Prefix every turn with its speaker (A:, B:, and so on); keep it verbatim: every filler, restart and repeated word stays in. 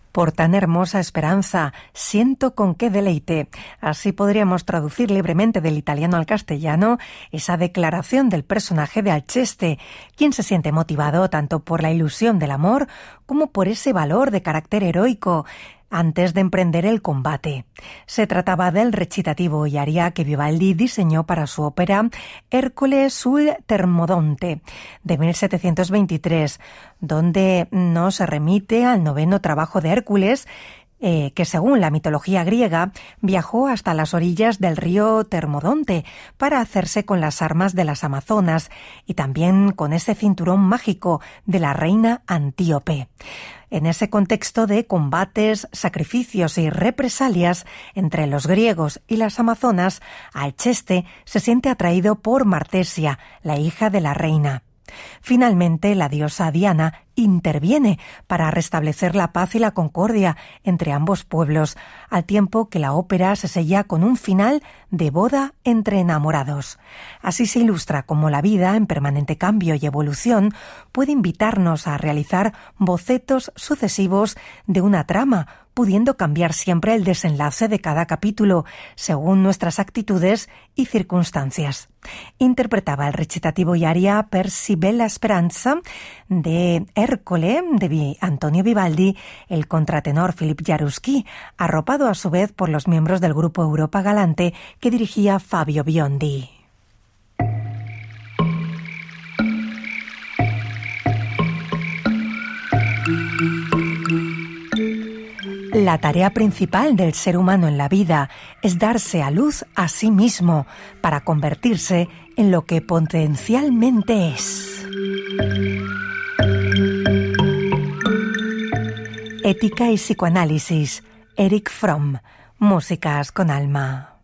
A: Por tan hermosa esperanza, siento con qué deleite. Así podríamos traducir libremente del italiano al castellano esa declaración del personaje de Alceste, quien se siente motivado tanto por la ilusión del amor como por ese valor de carácter heroico antes de emprender el combate. Se trataba del recitativo y aria que Vivaldi diseñó para su ópera Ercole sul Termodonte de mil setecientos veintitrés, donde nos remite al noveno trabajo de Hércules, eh, que según la mitología griega viajó hasta las orillas del río Termodonte para hacerse con las armas de las Amazonas y también con ese cinturón mágico de la reina Antíope. En ese contexto de combates, sacrificios y represalias entre los griegos y las amazonas, Alceste se siente atraído por Martesia, la hija de la reina. Finalmente, la diosa Diana interviene para restablecer la paz y la concordia entre ambos pueblos, al tiempo que la ópera se sella con un final de boda entre enamorados. Así se ilustra cómo la vida, en permanente cambio y evolución, puede invitarnos a realizar bocetos sucesivos de una trama, pudiendo cambiar siempre el desenlace de cada capítulo, según nuestras actitudes y circunstancias. Interpretaba el recitativo y aria Per si bella speranza de Ercole de Antonio Vivaldi el contratenor Philipp Jaruski, arropado a su vez por los miembros del grupo Europa Galante que dirigía Fabio Biondi. La tarea principal del ser humano en la vida es darse a luz a sí mismo para convertirse en lo que potencialmente es. Ética y psicoanálisis, Erich Fromm, Músicas con alma.